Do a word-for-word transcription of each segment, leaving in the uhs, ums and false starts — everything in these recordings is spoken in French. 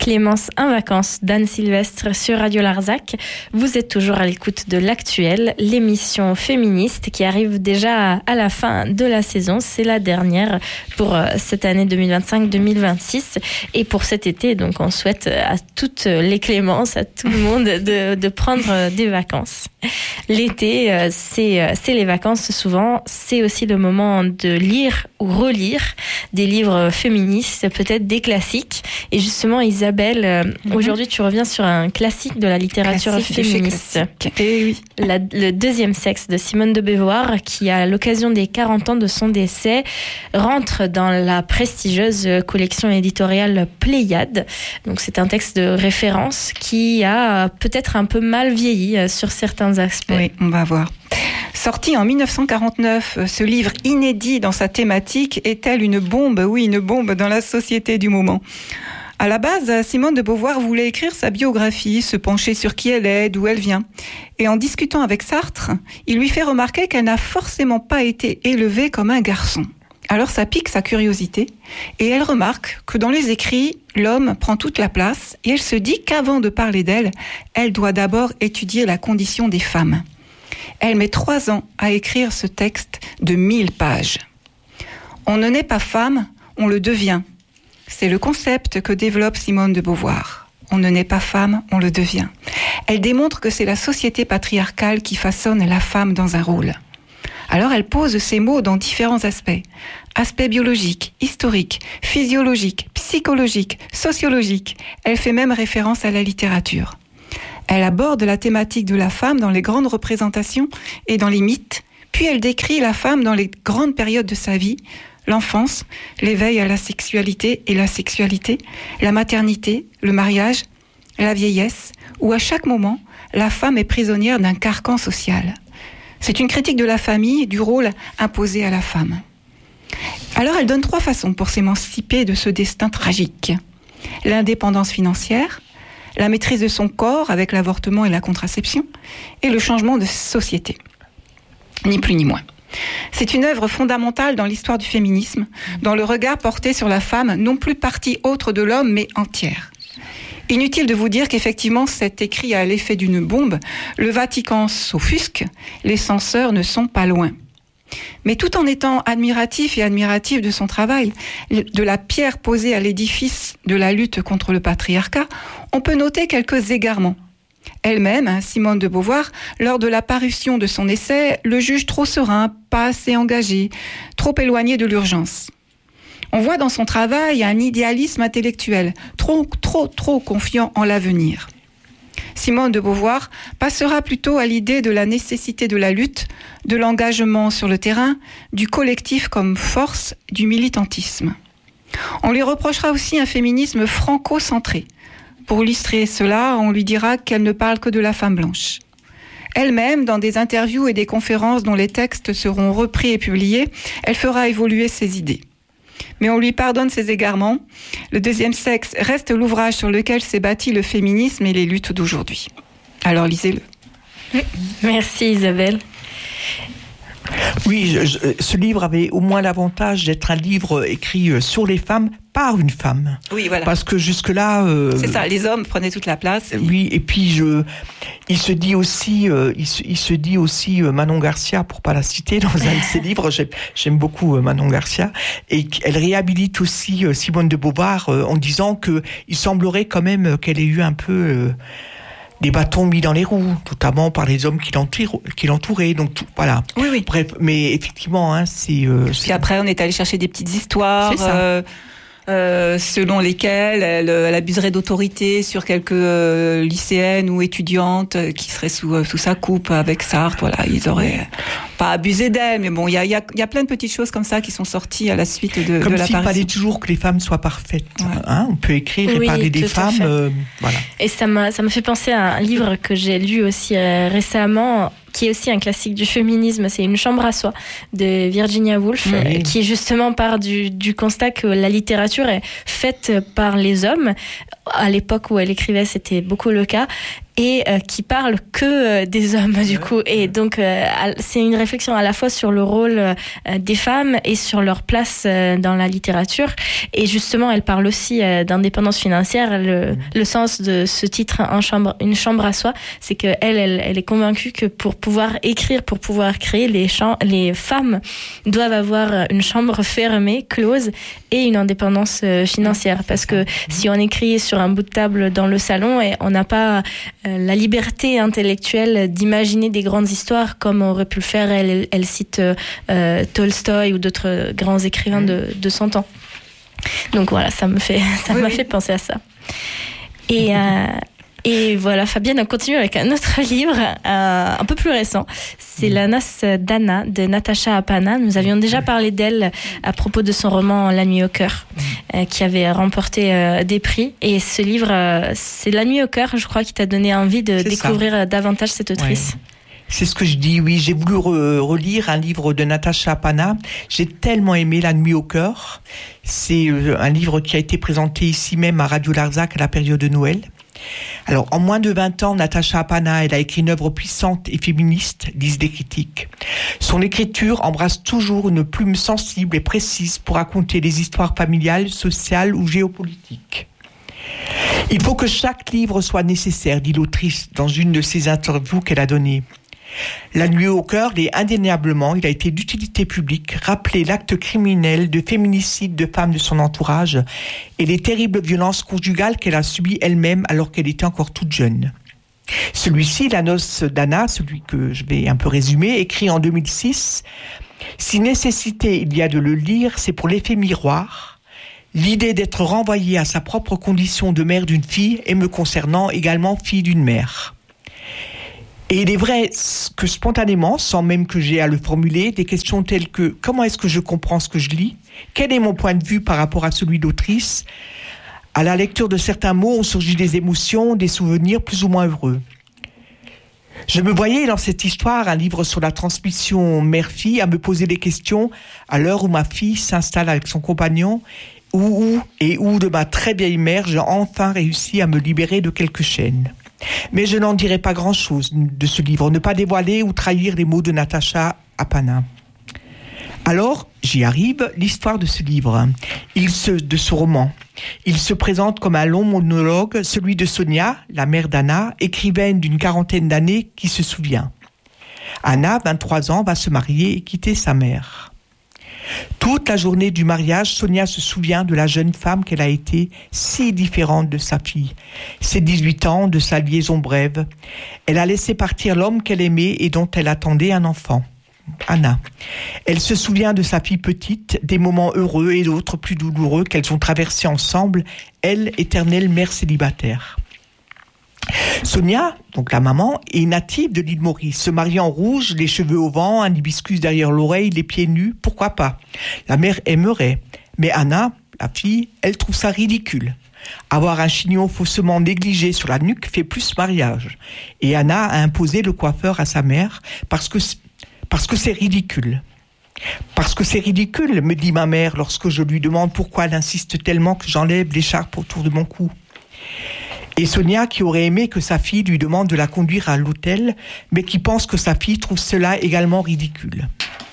Clémence en vacances d'Anne Sylvestre sur Radio Larzac. Vous êtes toujours à l'écoute de l'Actuel, l'émission féministe qui arrive déjà à la fin de la saison. C'est la dernière pour cette année deux mille vingt-cinq deux mille vingt-six et pour cet été. Donc on souhaite à toutes les Clémences, à tout le monde de, de prendre des vacances. L'été, c'est, c'est les vacances souvent. C'est aussi le moment de lire ou relire des livres féministes, peut-être des classiques. Et justement, Isabelle, mm-hmm. aujourd'hui, tu reviens sur un classique de la littérature classique féministe. Et oui. La, le deuxième sexe de Simone de Beauvoir, qui, à l'occasion des quarante ans de son décès, rentre dans la prestigieuse collection éditoriale Pléiade. Donc, c'est un texte de référence qui a peut-être un peu mal vieilli sur certains aspects. Oui, on va voir. Sorti en dix-neuf cent quarante-neuf, ce livre inédit dans sa thématique est-elle une bombe, oui, une bombe dans la société du moment. À la base, Simone de Beauvoir voulait écrire sa biographie, se pencher sur qui elle est, d'où elle vient. Et en discutant avec Sartre, il lui fait remarquer qu'elle n'a forcément pas été élevée comme un garçon. Alors ça pique sa curiosité, et elle remarque que dans les écrits, l'homme prend toute la place, et elle se dit qu'avant de parler d'elle, elle doit d'abord étudier la condition des femmes. Elle met trois ans à écrire ce texte de mille pages. On ne naît pas femme, on le devient. C'est le concept que développe Simone de Beauvoir. On ne naît pas femme, on le devient. Elle démontre que c'est la société patriarcale qui façonne la femme dans un rôle. Alors elle pose ces mots dans différents aspects. Aspects biologiques, historiques, physiologiques, psychologiques, sociologiques. Elle fait même référence à la littérature. Elle aborde la thématique de la femme dans les grandes représentations et dans les mythes, puis elle décrit la femme dans les grandes périodes de sa vie, l'enfance, l'éveil à la sexualité et la sexualité, la maternité, le mariage, la vieillesse, où à chaque moment, la femme est prisonnière d'un carcan social. C'est une critique de la famille et du rôle imposé à la femme. Alors elle donne trois façons pour s'émanciper de ce destin tragique. L'indépendance financière, la maîtrise de son corps avec l'avortement et la contraception, et le changement de société. Ni plus ni moins. C'est une œuvre fondamentale dans l'histoire du féminisme, dans le regard porté sur la femme, non plus partie autre de l'homme, mais entière. Inutile de vous dire qu'effectivement, cet écrit a l'effet d'une bombe. Le Vatican s'offusque, les censeurs ne sont pas loin. Mais tout en étant admiratif et admiratif de son travail, de la pierre posée à l'édifice de la lutte contre le patriarcat, on peut noter quelques égarements. Elle-même, Simone de Beauvoir, lors de la parution de son essai, le juge trop serein, pas assez engagé, trop éloigné de l'urgence. On voit dans son travail un idéalisme intellectuel, trop, trop, trop confiant en l'avenir. Simone de Beauvoir passera plutôt à l'idée de la nécessité de la lutte, de l'engagement sur le terrain, du collectif comme force, du militantisme. On lui reprochera aussi un féminisme franco-centré. Pour illustrer cela, on lui dira qu'elle ne parle que de la femme blanche. Elle-même, dans des interviews et des conférences dont les textes seront repris et publiés, elle fera évoluer ses idées. Mais on lui pardonne ses égarements. Le deuxième sexe reste l'ouvrage sur lequel s'est bâti le féminisme et les luttes d'aujourd'hui. Alors lisez-le. Merci Isabelle. Oui, je, je, ce livre avait au moins l'avantage d'être un livre écrit sur les femmes par une femme. Oui, voilà. Parce que jusque-là... Euh, c'est ça, les hommes prenaient toute la place. Et... Oui, et puis je, il se dit aussi, euh, il, se, il se dit aussi euh, Manon Garcia, pour pas la citer, dans un de ses livres, j'aime, j'aime beaucoup euh, Manon Garcia, et elle réhabilite aussi euh, Simone de Beauvoir euh, en disant que il semblerait quand même qu'elle ait eu un peu... Euh, des bâtons mis dans les roues, notamment par les hommes qui l'entouraient. Qui l'entouraient donc tout, voilà. Oui, oui. Bref, mais effectivement, hein, c'est. Euh, Puis c'est... après, on est allé chercher des petites histoires. C'est ça. Euh, euh, selon lesquelles elle, elle abuserait d'autorité sur quelques euh, lycéennes ou étudiantes qui seraient sous, euh, sous sa coupe avec Sartre. Voilà, ils auraient pas abusé d'elle, mais bon, il y a, y, a, y a plein de petites choses comme ça qui sont sorties à la suite de, comme de l'apparition. Comme s'il fallait toujours que les femmes soient parfaites. Ouais. Hein, on peut écrire et oui, parler des femmes. Euh, voilà. Et ça m'a, ça m'a fait penser à un livre que j'ai lu aussi euh, récemment, qui est aussi un classique du féminisme, c'est Une chambre à soi de Virginia Woolf, oui. qui justement part du, du constat que la littérature est faite par les hommes. À l'époque où elle écrivait, c'était beaucoup le cas. et euh, qui parle que euh, des hommes du coup. Et donc euh, c'est une réflexion à la fois sur le rôle euh, des femmes et sur leur place euh, dans la littérature. Et justement, elle parle aussi euh, d'indépendance financière. Le, le sens de ce titre, un chambre, une chambre à soi, c'est que elle, elle, elle est convaincue que pour pouvoir écrire, pour pouvoir créer, les, champs, les femmes doivent avoir une chambre fermée, close, et une indépendance euh, financière. Parce que si on écrit sur un bout de table dans le salon, et on n'a pas euh, la liberté intellectuelle d'imaginer des grandes histoires comme aurait pu le faire. Elle, elle cite euh, Tolstoï ou d'autres grands écrivains de, de son temps. Donc voilà, ça me fait, ça oui, m'a oui. fait penser à ça. Et, euh, et voilà, Fabienne, on continue avec un autre livre, euh, un peu plus récent. C'est La noce d'Anna de Natacha Apana. Nous avions déjà parlé d'elle à propos de son roman La nuit au cœur, euh, qui avait remporté euh, des prix. Et ce livre, euh, c'est La nuit au cœur, je crois, qui t'a donné envie de c'est découvrir ça. davantage cette autrice. Ouais. C'est ce que je dis, oui. J'ai voulu re- relire un livre de Natacha Apana. J'ai tellement aimé La nuit au cœur. C'est euh, un livre qui a été présenté ici même à Radio Larzac à la période de Noël. Alors, en moins de vingt ans, Natacha Apana, elle a écrit une œuvre puissante et féministe, disent les critiques. Son écriture embrasse toujours une plume sensible et précise pour raconter les histoires familiales, sociales ou géopolitiques. Il faut que chaque livre soit nécessaire, dit l'autrice dans une de ses interviews qu'elle a données. La nuit au cœur, l'est indéniablement, il a été d'utilité publique, rappeler l'acte criminel de féminicide de femmes de son entourage et les terribles violences conjugales qu'elle a subies elle-même alors qu'elle était encore toute jeune. Celui-ci, La noce d'Anna, celui que je vais un peu résumer, écrit en deux mille six, « Si nécessité il y a de le lire, c'est pour l'effet miroir, l'idée d'être renvoyée à sa propre condition de mère d'une fille et me concernant également fille d'une mère. » Et il est vrai que spontanément, sans même que j'aie à le formuler, des questions telles que « Comment est-ce que je comprends ce que je lis ? Quel est mon point de vue par rapport à celui d'autrice ?» À la lecture de certains mots ont surgi des émotions, des souvenirs plus ou moins heureux. Je me voyais dans cette histoire, un livre sur la transmission mère-fille, à me poser des questions à l'heure où ma fille s'installe avec son compagnon, où, où et où de ma très vieille mère, j'ai enfin réussi à me libérer de quelques chaînes. Mais je n'en dirai pas grand-chose de ce livre, ne pas dévoiler ou trahir les mots de Natacha Apana. Alors, j'y arrive, l'histoire de ce livre, il se, de ce roman. Il se présente comme un long monologue, celui de Sonia, la mère d'Anna, écrivaine d'une quarantaine d'années qui se souvient. Anna, vingt-trois ans, va se marier et quitter sa mère. Toute la journée du mariage, Sonia se souvient de la jeune femme qu'elle a été, si différente de sa fille. Ses dix-huit ans, de sa liaison brève. Elle a laissé partir l'homme qu'elle aimait et dont elle attendait un enfant. Anna. Elle se souvient de sa fille petite, des moments heureux et d'autres plus douloureux qu'elles ont traversés ensemble, elle, éternelle mère célibataire. Sonia, donc la maman, est native de l'île Maurice, se marie en rouge, les cheveux au vent, un hibiscus derrière l'oreille, les pieds nus, pourquoi pas ? La mère aimerait, mais Anna, la fille, elle trouve ça ridicule. Avoir un chignon faussement négligé sur la nuque fait plus mariage. Et Anna a imposé le coiffeur à sa mère parce que, parce que c'est ridicule. Parce que c'est ridicule, me dit ma mère lorsque je lui demande pourquoi elle insiste tellement que j'enlève l'écharpe autour de mon cou. Et Sonia, qui aurait aimé que sa fille lui demande de la conduire à l'hôtel, mais qui pense que sa fille trouve cela également ridicule.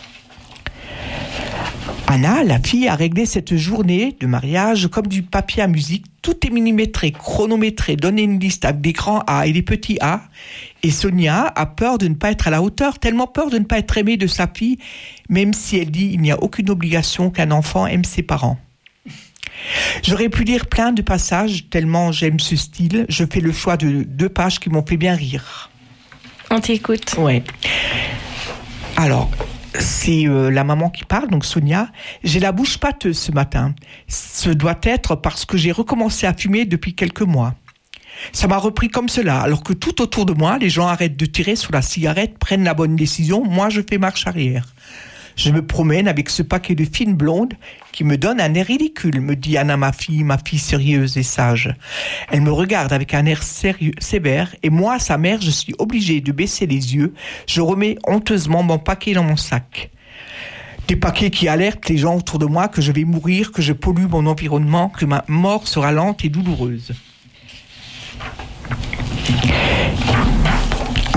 Anna, la fille, a réglé cette journée de mariage comme du papier à musique. Tout est millimétré, chronométré, donné une liste avec des grands A et des petits A. Et Sonia a peur de ne pas être à la hauteur, tellement peur de ne pas être aimée de sa fille, même si elle dit il n'y a aucune obligation qu'un enfant aime ses parents. J'aurais pu lire plein de passages, tellement j'aime ce style. Je fais le choix de deux pages qui m'ont fait bien rire. On t'écoute. Ouais. Alors, c'est euh, la maman qui parle, donc Sonia. J'ai la bouche pâteuse ce matin. Ce doit être parce que j'ai recommencé à fumer depuis quelques mois. Ça m'a repris comme cela, alors que tout autour de moi, les gens arrêtent de tirer sur la cigarette, prennent la bonne décision. Moi, je fais marche arrière. Je me promène avec ce paquet de fines blondes qui me donne un air ridicule, me dit Anna, ma fille, ma fille sérieuse et sage. Elle me regarde avec un air sérieux, sévère, et moi, sa mère, je suis obligée de baisser les yeux. Je remets honteusement mon paquet dans mon sac. Des paquets qui alertent les gens autour de moi que je vais mourir, que je pollue mon environnement, que ma mort sera lente et douloureuse.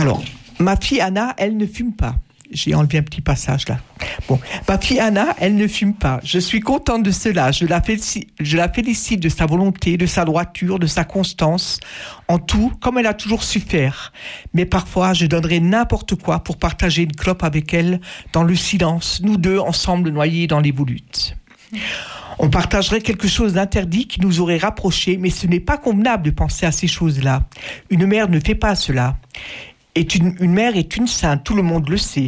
Alors, ma fille Anna, elle ne fume pas. J'ai enlevé un petit passage là. Bon, ma fille Anna, elle ne fume pas. Je suis contente de cela. Je la félicite, je la félicite de sa volonté, de sa droiture, de sa constance. En tout, comme elle a toujours su faire. Mais parfois, je donnerais n'importe quoi pour partager une clope avec elle dans le silence, nous deux ensemble noyés dans les volutes. On partagerait quelque chose d'interdit qui nous aurait rapprochés, mais ce n'est pas convenable de penser à ces choses-là. Une mère ne fait pas cela. Et une, une mère est une sainte, tout le monde le sait.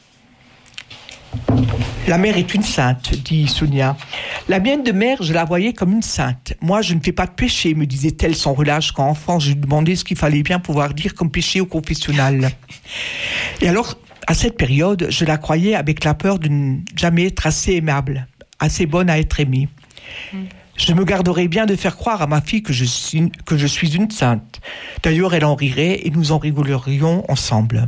La mère est une sainte, dit Sonia. La mienne de mère, je la voyais comme une sainte. Moi, je ne fais pas de péché, me disait-elle sans relâche quand enfant, je lui demandais ce qu'il fallait bien pouvoir dire comme péché au confessionnal. Et alors, à cette période, je la croyais avec la peur de ne jamais être assez aimable, assez bonne à être aimée. Mm. Je me garderais bien de faire croire à ma fille que je suis, que je suis une sainte. D'ailleurs, elle en rirait et nous en rigolerions ensemble.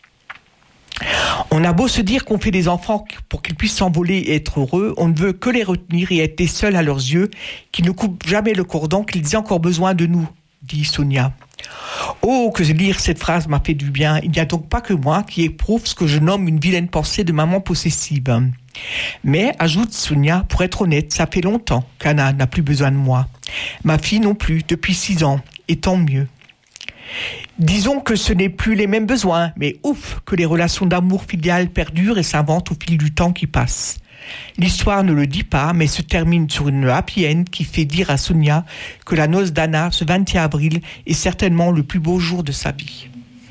On a beau se dire qu'on fait des enfants pour qu'ils puissent s'envoler et être heureux, on ne veut que les retenir et être seuls à leurs yeux, qu'ils ne coupent jamais le cordon, qu'ils aient encore besoin de nous, dit Sonia. Oh, que lire cette phrase m'a fait du bien. Il n'y a donc pas que moi qui éprouve ce que je nomme une vilaine pensée de maman possessive. Mais, ajoute Sonia, pour être honnête, ça fait longtemps qu'Anna n'a plus besoin de moi. Ma fille non plus, depuis six ans, et tant mieux. Disons que ce n'est plus les mêmes besoins, mais ouf, que les relations d'amour filial perdurent et s'inventent au fil du temps qui passe. L'histoire ne le dit pas, mais se termine sur une happy end qui fait dire à Sonia que la noce d'Anna, ce vingt et un avril, est certainement le plus beau jour de sa vie.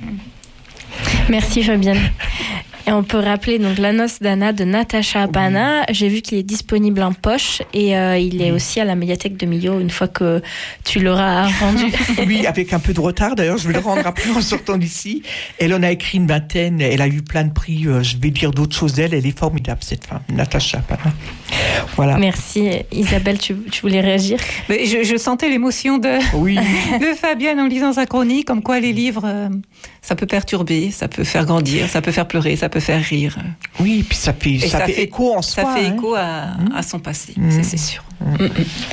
Merci Fabienne. Et on peut rappeler donc La noce d'Anna de Natacha Bana. J'ai vu qu'il est disponible en poche et euh, il est aussi à la médiathèque de Millau une fois que tu l'auras rendu. Oui, avec un peu de retard. D'ailleurs, je vais le rendre après en sortant d'ici. Elle en a écrit une vingtaine. Elle a eu plein de prix. Je vais dire d'autres choses d'elle. Elle est formidable, cette femme, Natacha Bana. Voilà. Merci. Isabelle, tu, tu voulais réagir ? Mais je, je sentais l'émotion de, oui. de Fabienne en lisant sa chronique, comme quoi les livres, euh, ça peut perturber, ça peut faire grandir, ça peut faire pleurer, ça peut faire rire. Oui, puis ça fait, ça ça fait fait écho en soi. Ça fait hein. écho à, mmh. à son passé, mmh. c'est, c'est sûr. Mmh.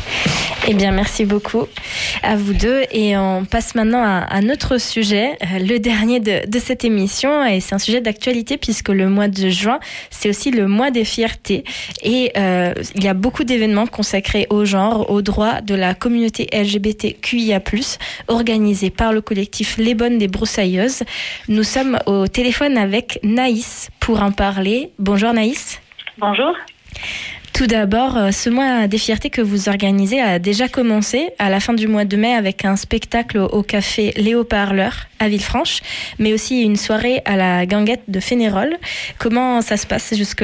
Eh bien, merci beaucoup à vous deux. Et on passe maintenant à un autre sujet, le dernier de, de cette émission. Et c'est un sujet d'actualité puisque le mois de juin, c'est aussi le mois des fiertés. Et euh, il y a beaucoup d'événements consacrés au genre, aux droits de la communauté L G B T Q I A plus, organisés par le collectif Les Bonnes des Broussailleuses. Nous sommes au téléphone avec Naïs pour en parler. Bonjour Naïs. Bonjour. Tout d'abord, ce mois des fiertés que vous organisez a déjà commencé à la fin du mois de mai avec un spectacle au café Léo Parleur à Villefranche, mais aussi une soirée à la Guinguette de Fénérolles. Comment ça se passe jusque-là ?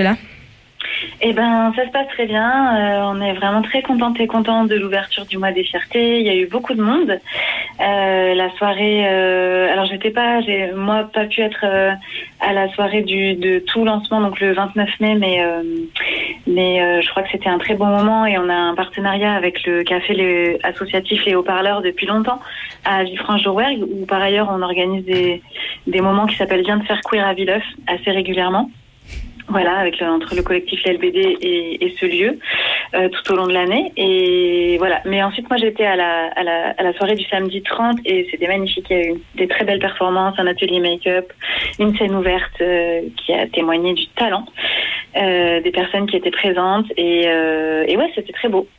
Eh ben, ça se passe très bien. Euh, on est vraiment très contente et contente de l'ouverture du mois des fiertés. Il y a eu beaucoup de monde. Euh, la soirée, euh, alors j'étais pas, j'ai moi pas pu être euh, à la soirée du de tout lancement, donc le vingt-neuf mai, mais euh, mais euh, je crois que c'était un très bon moment et on a un partenariat avec le café le, associatif Les Haut-Parleurs depuis longtemps à Villefranche-d'Auvergne, où par ailleurs on organise des des moments qui s'appellent Viens de faire queer à Villeuf assez régulièrement. Voilà, avec le, entre le collectif L B D et, et ce lieu, euh, tout au long de l'année. Et voilà. Mais ensuite, moi, j'étais à la, à la, à la soirée du samedi trente et c'était magnifique. Il y a eu des très belles performances, un atelier make-up, une scène ouverte euh, qui a témoigné du talent euh, des personnes qui étaient présentes. Et, euh, et ouais, c'était très beau.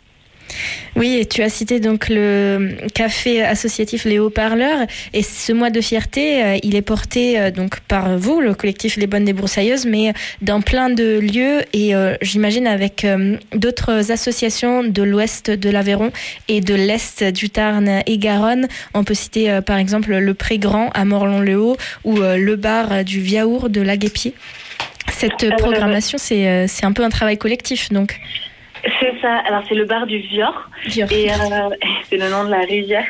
Oui, et tu as cité donc le café associatif Les Haut-Parleurs et ce mois de fierté, euh, il est porté euh, donc par vous, le collectif Les Bonnes des Broussailleuses, mais dans plein de lieux et euh, j'imagine avec euh, d'autres associations de l'ouest de l'Aveyron et de l'est du Tarn et Garonne. On peut citer euh, par exemple le Pré-Grand à Morlon-le-Haut ou euh, le bar du Viaour de Laguépier. Cette programmation, c'est, euh, c'est un peu un travail collectif donc. C'est ça. Alors, c'est le bar du Vior. Vior. Et euh, c'est le nom de la rivière.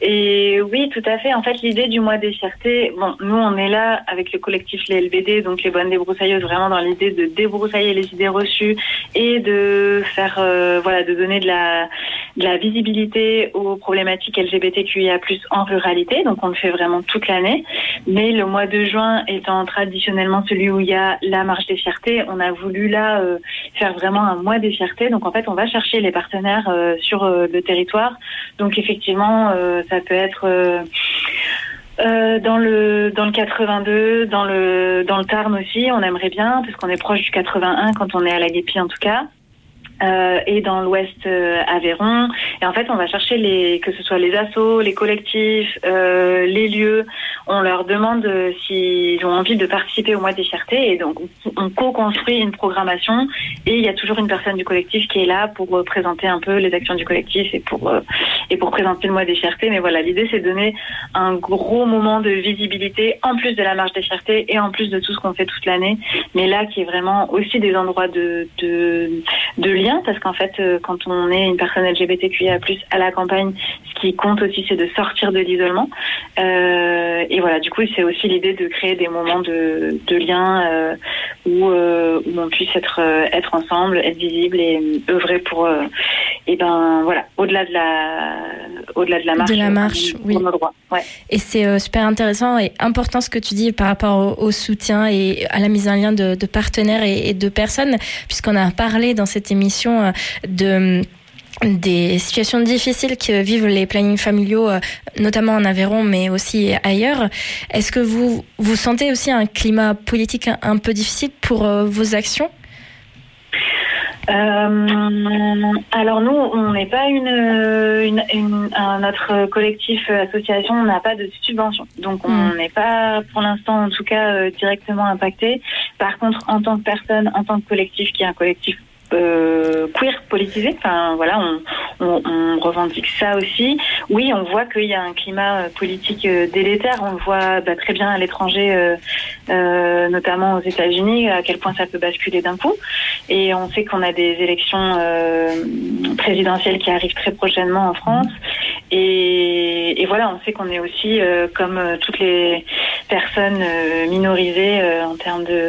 Et oui, tout à fait. En fait, l'idée du mois des fiertés, bon, nous, on est là avec le collectif Les L B D, donc les Bonnes Débroussailleuses, vraiment dans l'idée de débroussailler les idées reçues et de faire, euh, voilà, de donner de la, de la visibilité aux problématiques L G B T Q I A plus, en ruralité. Donc, on le fait vraiment toute l'année. Mais le mois de juin étant traditionnellement celui où il y a la marche des fiertés, on a voulu là euh, faire vraiment un mois des fiertés. Donc, en fait, on va chercher les partenaires euh, sur euh, le territoire. Donc, effectivement, euh, ça peut être... Euh, Euh, dans le dans le quatre-vingt-deux, dans le dans le Tarn aussi, on aimerait bien parce qu'on est proche du quatre-vingt-un quand on est à la Guépie en tout cas. Euh, et dans l'ouest euh, Aveyron. Et en fait, on va chercher les, que ce soit les assos, les collectifs, euh, les lieux. On leur demande euh, s'ils ont envie de participer au mois des fiertés. Et donc, on, on co-construit une programmation. Et il y a toujours une personne du collectif qui est là pour euh, présenter un peu les actions du collectif et pour euh, et pour présenter le mois des fiertés. Mais voilà, l'idée, c'est de donner un gros moment de visibilité en plus de la marche des fiertés et en plus de tout ce qu'on fait toute l'année. Mais là, qui est vraiment aussi des endroits de de, de lien. Parce qu'en fait, quand on est une personne L G B T Q I A plus, à la campagne, ce qui compte aussi, c'est de sortir de l'isolement. Euh, et voilà, du coup, c'est aussi l'idée de créer des moments de, de lien euh, où, euh, où on puisse être, euh, être ensemble, être visible et œuvrer pour, euh, et ben voilà, au-delà de la, au-delà de la marche. De la marche, pour, oui. Pour nos droits. Ouais. Et c'est euh, super intéressant et important ce que tu dis par rapport au, au soutien et à la mise en lien de, de partenaires et, et de personnes, puisqu'on a parlé dans cette émission de des situations difficiles que vivent les plannings familiaux, notamment en Aveyron, mais aussi ailleurs. Est-ce que vous, vous sentez aussi un climat politique un, un peu difficile pour euh, vos actions ? Euh, alors nous, on n'est pas une, une, une un, notre collectif association, on n'a pas de subvention, donc on n'est mmh. pas pour l'instant en tout cas euh, directement impacté. Par contre, en tant que personne, en tant que collectif, qui est un collectif Euh, queer politisé, enfin voilà, on, on, on revendique ça aussi. Oui, on voit qu'il y a un climat politique euh, délétère, on le voit bah, très bien à l'étranger, euh, euh, notamment aux États-Unis, à quel point ça peut basculer d'un coup. Et on sait qu'on a des élections euh, présidentielles qui arrivent très prochainement en France. Et, et voilà, on sait qu'on est aussi, euh, comme euh, toutes les personnes euh, minorisées euh, en termes de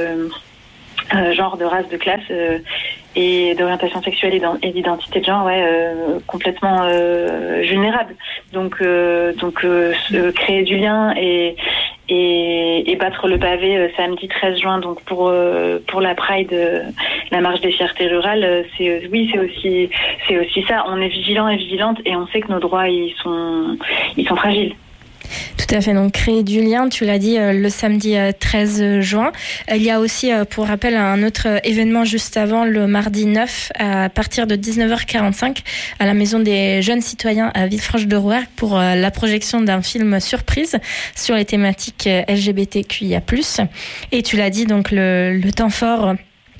euh, genre, de race, de classe. Euh, et d'orientation sexuelle et d'identité de genre, ouais, euh, complètement euh, vulnérable. Donc, euh, donc euh, créer du lien et, et, et battre le pavé euh, samedi treize juin, donc pour euh, pour la Pride, euh, la marche des fiertés rurales, euh, c'est oui, c'est aussi c'est aussi ça. On est vigilant et vigilante et on sait que nos droits ils sont ils sont fragiles. Tout à fait, donc créer du lien, tu l'as dit, le samedi treize juin. Il y a aussi, pour rappel, un autre événement juste avant, le mardi neuf, à partir de dix-neuf heures quarante-cinq, à la Maison des Jeunes Citoyens à Villefranche-de-Rouergue, pour la projection d'un film surprise sur les thématiques L G B T Q I A plus. Et tu l'as dit, donc le, le temps fort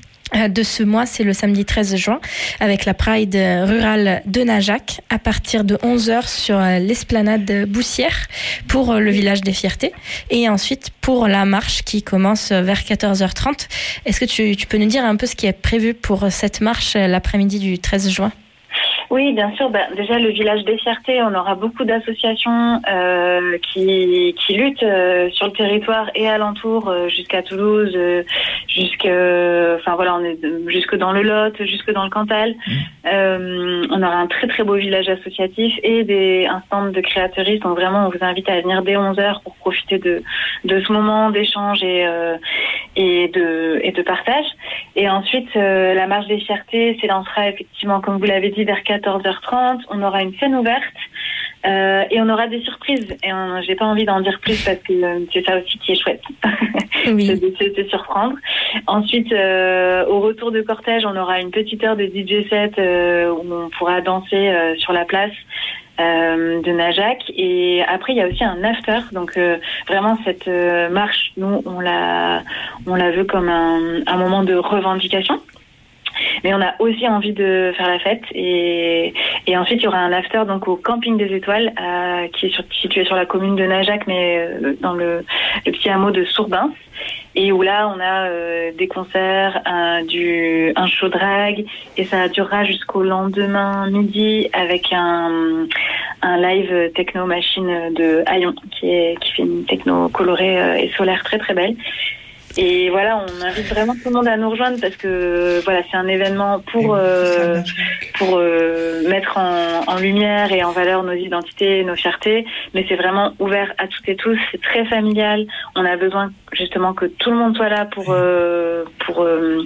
de ce mois, c'est le samedi treize juin, avec la Pride rurale de Najac, à partir de onze heures sur l'esplanade Boussière, pour le village des Fiertés, et ensuite pour la marche qui commence vers quatorze heures trente. Est-ce que tu, tu peux nous dire un peu ce qui est prévu pour cette marche l'après-midi du treize juin ? Oui, bien sûr. Ben, déjà, le village des Fiertés, on aura beaucoup d'associations euh, qui, qui luttent euh, sur le territoire et alentour, euh, jusqu'à Toulouse, euh, jusque, enfin voilà, on est jusque dans le Lot, jusque dans le Cantal. Mmh. Euh, on aura un très très beau village associatif et des un stand de créateuristes. Donc vraiment, on vous invite à venir dès onze heures pour profiter de de ce moment d'échange et euh, et de et de partage. Et ensuite, euh, la marche des Fiertés s'élancera effectivement, comme vous l'avez dit, vers quatorze heures trente. On aura une scène ouverte euh, et on aura des surprises. Et on, j'ai pas envie d'en dire plus parce que euh, c'est ça aussi qui est chouette, oui. de, de, de, de surprendre. Ensuite, euh, au retour de cortège, on aura une petite heure de D J set euh, où on pourra danser euh, sur la place Euh, de Najac. Et après il y a aussi un after, donc euh, vraiment cette euh, marche, nous on la on la veut comme un, un moment de revendication, mais on a aussi envie de faire la fête. Et, et ensuite il y aura un after donc au camping des étoiles, euh, qui est sur, situé sur la commune de Najac, mais euh, dans le, le petit hameau de Sourbin, et où là on a euh, des concerts, un, du, un show drag, et ça durera jusqu'au lendemain midi avec un, un live techno machine de Hayon qui, est, qui fait une techno colorée et solaire très très belle. Et voilà, on invite vraiment tout le monde à nous rejoindre parce que voilà, c'est un événement pour euh, pour euh, mettre en, en lumière et en valeur nos identités, nos fiertés. Mais c'est vraiment ouvert à toutes et tous. C'est très familial. On a besoin justement que tout le monde soit là pour euh, pour euh,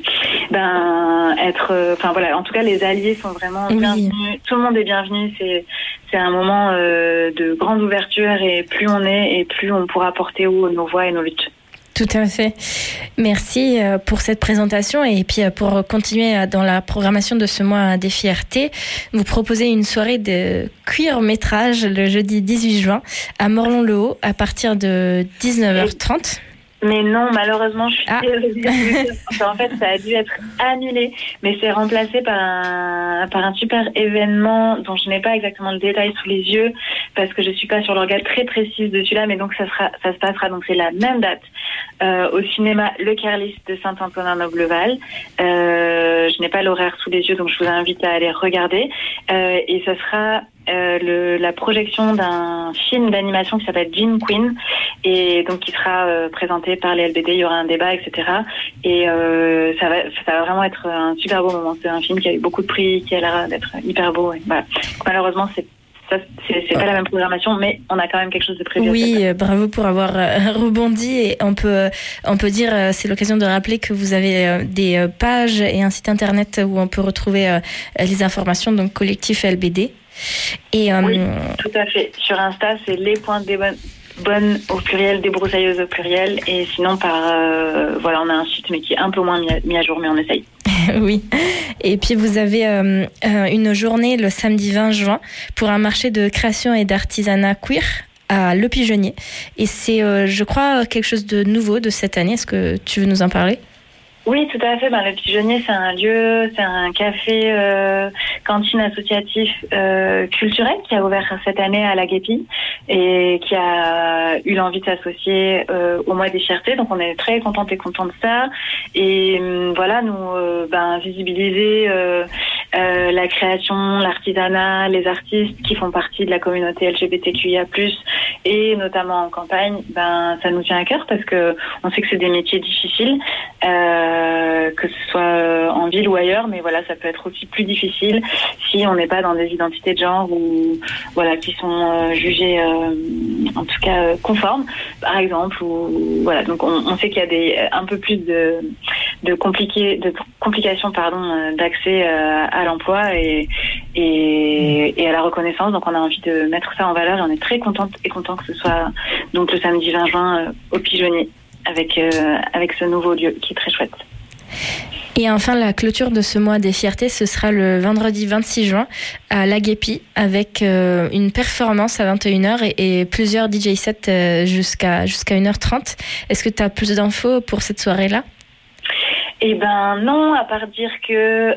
ben être. Enfin euh, voilà, en tout cas les alliés sont vraiment oui. bienvenus. Tout le monde est bienvenu. C'est c'est un moment euh, de grande ouverture et plus on est et plus on pourra porter haut nos voix et nos luttes. Tout à fait. Merci pour cette présentation et puis pour continuer dans la programmation de ce mois des fiertés, vous proposez une soirée de cuir métrage le jeudi dix-huit juin à Morlon-le-Haut à partir de dix-neuf heures trente. Mais non, malheureusement, je suis ah. désolée. En fait, ça a dû être annulé, mais c'est remplacé par un, par un super événement dont je n'ai pas exactement le détail sous les yeux parce que je suis pas sur l'organe très précise de celui-là, mais donc ça sera, ça se passera, donc c'est la même date, euh, au cinéma Le Carliste de Saint-Antonin-Nobleval. Euh, je n'ai pas l'horaire sous les yeux, donc je vous invite à aller regarder. Euh, et ça sera Euh, le, la projection d'un film d'animation qui s'appelle Jean Queen et donc qui sera euh, présenté par les L B D. Il y aura un débat, et cetera. Et euh, ça va, ça va vraiment être un super beau moment. C'est un film qui a eu beaucoup de prix, qui a l'air d'être hyper beau. Et voilà. Malheureusement, c'est Ça, c'est, c'est pas la même programmation, mais on a quand même quelque chose de prévu. Oui, euh, bravo pour avoir euh, rebondi. Et on peut, on peut dire, euh, c'est l'occasion de rappeler que vous avez euh, des euh, pages et un site internet où on peut retrouver euh, les informations, donc collectif L B D. Et, euh, oui, tout à fait. Sur Insta, c'est les points des bonnes, bonnes au pluriel, débroussailleuses au pluriel. Et sinon, par euh, voilà, on a un site, mais qui est un peu moins mis à, mis à jour, mais on essaye. Oui. Et puis vous avez euh, une journée le samedi vingt juin pour un marché de création et d'artisanat queer à Le Pigeonnier. Et c'est, euh, je crois, quelque chose de nouveau de cette année. Est-ce que tu veux nous en parler ? Oui, tout à fait. Ben, le Pigeonnier, c'est un lieu, c'est un café, euh, cantine associatif euh, culturel qui a ouvert cette année à la Guépille et qui a eu l'envie de s'associer euh, au mois des fiertés. Donc, on est très contente et contents de ça. Et euh, voilà, nous, euh, ben, visibiliser euh, euh, la création, l'artisanat, les artistes qui font partie de la communauté L G B T Q I A plus, et notamment en campagne, ben, ça nous tient à cœur parce que on sait que c'est des métiers difficiles. Euh, Euh, que ce soit en ville ou ailleurs, mais voilà, ça peut être aussi plus difficile si on n'est pas dans des identités de genre ou voilà qui sont euh, jugées euh, en tout cas euh, conformes, par exemple. Ou voilà, donc on, on sait qu'il y a des un peu plus de de compliqués de complications pardon euh, d'accès euh, à l'emploi et, et et à la reconnaissance. Donc on a envie de mettre ça en valeur et on est très contente et content que ce soit donc le samedi vingt juin euh, au Pigeonnier. Avec, euh, avec ce nouveau lieu qui est très chouette. Et enfin, la clôture de ce mois des fiertés, ce sera le vendredi vingt-six juin à La Guépille avec euh, une performance à vingt et une heures et, et plusieurs D J sets euh, jusqu'à, jusqu'à une heure trente. Est-ce que tu as plus d'infos pour cette soirée-là ? Eh ben non, à part dire que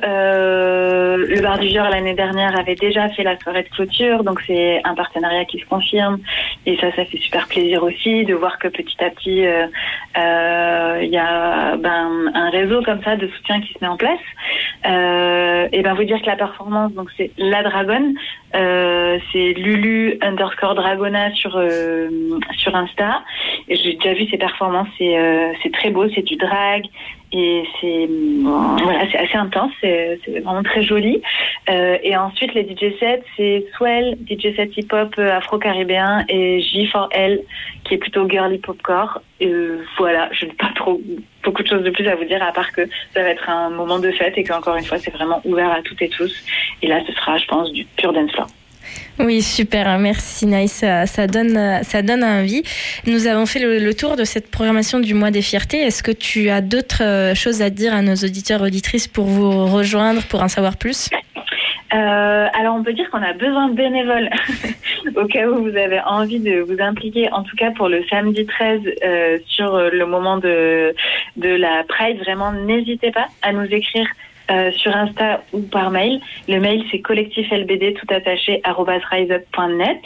euh, le Bar du Vieux l'année dernière avait déjà fait la soirée de clôture, donc c'est un partenariat qui se confirme et ça, ça fait super plaisir aussi de voir que petit à petit il euh, euh, y a ben un réseau comme ça de soutien qui se met en place. Euh, et ben vous dire que la performance, donc c'est La Dragonne, euh, c'est Lulu underscore Dragona sur euh, sur Insta. Et j'ai déjà vu ses performances, c'est euh, c'est très beau, c'est du drag. Et c'est voilà, c'est assez intense, c'est, c'est vraiment très joli. Euh, et ensuite les D J sets, c'est Swell, D J set hip-hop afro-caribéen, et J quatre L qui est plutôt girly popcore. Euh, voilà, je n'ai pas trop beaucoup de choses de plus à vous dire à part que ça va être un moment de fête et qu'encore une fois c'est vraiment ouvert à toutes et tous. Et là ce sera, je pense, du pur dance floor. Oui, super, merci Naïs, ça, ça, donne, ça donne envie. Nous avons fait le, le tour de cette programmation du mois des fiertés. Est-ce que tu as d'autres choses à dire à nos auditeurs, auditrices pour vous rejoindre, pour en savoir plus ? Euh, alors on peut dire qu'on a besoin de bénévoles au cas où vous avez envie de vous impliquer, en tout cas pour le samedi treize euh, sur le moment de, de la Pride. Vraiment, n'hésitez pas à nous écrire Euh, sur Insta ou par mail. Le mail, c'est collectiflbd tout attaché arobase riseup point net.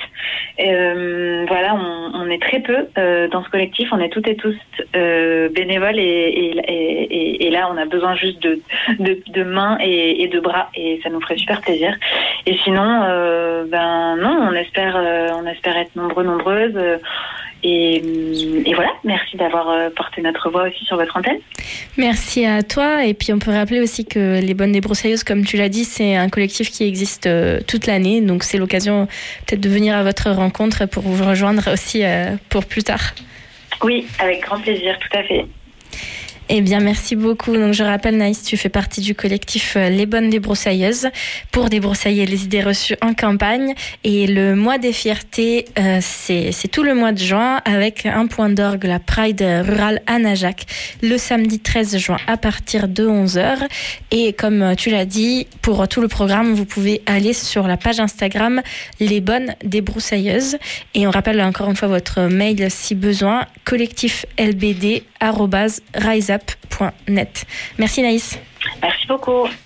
Euh, voilà, on, on est très peu euh, dans ce collectif. On est toutes et tous euh, bénévoles et, et, et, et là, on a besoin juste de, de, de mains et, et de bras et ça nous ferait super plaisir. Et sinon, euh, ben non, on espère, euh, on espère être nombreux, nombreuses. Euh, et, et voilà, merci d'avoir porté notre voix aussi sur votre antenne. Merci à toi. Et puis on peut rappeler aussi que Les Bonnes Débroussailleuses, comme tu l'as dit, c'est un collectif qui existe toute l'année. Donc c'est l'occasion peut-être de venir à votre rencontre pour vous rejoindre aussi pour plus tard. Oui, avec grand plaisir, tout à fait. Eh bien, merci beaucoup. Donc, je rappelle, Naïs, tu fais partie du collectif Les Bonnes Débroussailleuses pour débroussailler les idées reçues en campagne. Et le mois des fiertés, euh, c'est, c'est tout le mois de juin avec un point d'orgue, la Pride rurale à Najac, le samedi treize juin à partir de onze heures. Et comme tu l'as dit, pour tout le programme, vous pouvez aller sur la page Instagram Les Bonnes Débroussailleuses. Et on rappelle encore une fois votre mail si besoin, collectif l b d arobase riseup point net. Merci Naïs. Merci beaucoup.